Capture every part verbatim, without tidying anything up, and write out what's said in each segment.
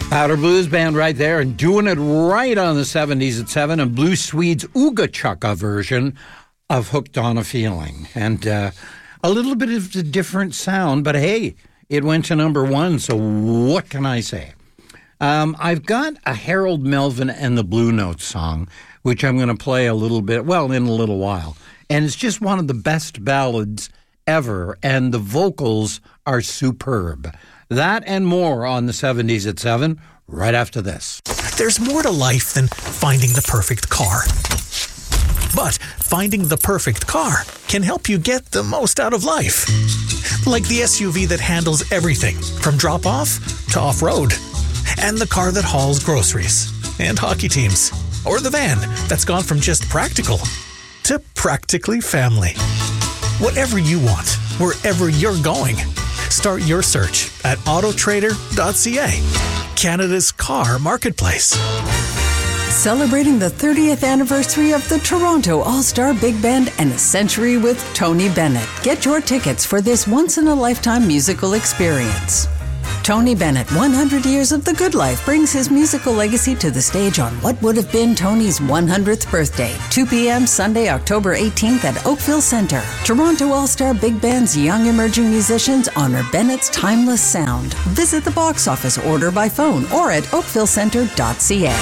Powder Blues Band right there, and doing it right on the seventies at seven, and Blue Swede's Ooga Chaka version of Hooked on a Feeling. And uh, a little bit of a different sound, but hey, it went to number one, so what can I say? Um, I've got a Harold Melvin and the Blue Notes song, which I'm going to play a little bit, well, in a little while. And it's just one of the best ballads ever, and the vocals are superb. That and more on the seventies at seven, right after this. There's more to life than finding the perfect car. But finding the perfect car can help you get the most out of life. Like the S U V that handles everything from drop-off to off-road. And the car that hauls groceries and hockey teams. Or the van that's gone from just practical to practically family. Whatever you want, wherever you're going. Start your search at auto trader dot c a, Canada's car marketplace. Celebrating the thirtieth anniversary of the Toronto All-Star Big Band and a century with Tony Bennett. Get your tickets for this once-in-a-lifetime musical experience. Tony Bennett, one hundred Years of the Good Life, brings his musical legacy to the stage on what would have been Tony's one hundredth birthday. two p.m. Sunday, October eighteenth at Oakville Centre. Toronto All-Star Big Band's young emerging musicians honor Bennett's timeless sound. Visit the box office, order by phone, or at oakville centre dot c a.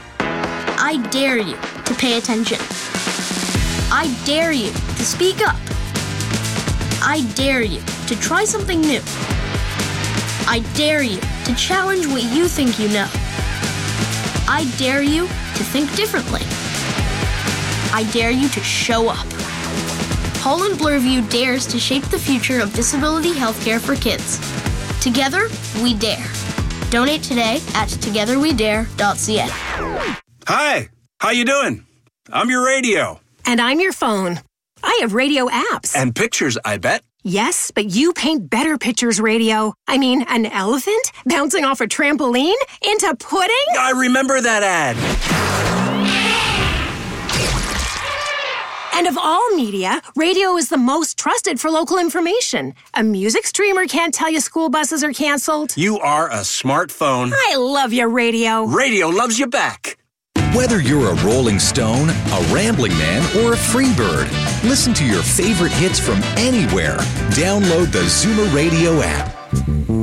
I dare you to pay attention. I dare you to speak up. I dare you to try something new. I dare you to challenge what you think you know. I dare you to think differently. I dare you to show up. Holland Bloorview dares to shape the future of disability healthcare for kids. Together, we dare. Donate today at together we dare dot c a. Hi, how you doing? I'm your radio. And I'm your phone. I have radio apps. And pictures, I bet. Yes, but you paint better pictures, radio. I mean, an elephant bouncing off a trampoline into pudding? I remember that ad. And of all media, radio is the most trusted for local information. A music streamer can't tell you school buses are canceled. You are a smartphone. I love your radio. Radio loves you back. Whether you're a Rolling Stone, a Rambling Man, or a Freebird, listen to your favorite hits from anywhere. Download the Zoomer Radio app.